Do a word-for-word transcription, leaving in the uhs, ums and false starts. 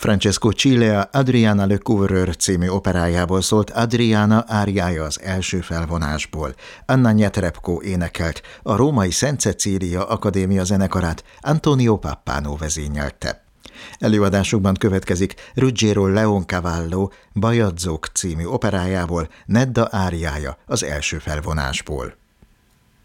Francesco Cilea Adriana Le Couvreur című operájából szólt Adriana áriája az első felvonásból. Anna Netrebko énekelt, a római Szent Cecília Akadémia zenekarát Antonio Pappano vezényelte. Előadásokban következik Ruggiero Leoncavallo Bajazzók című operájából Nedda áriája az első felvonásból.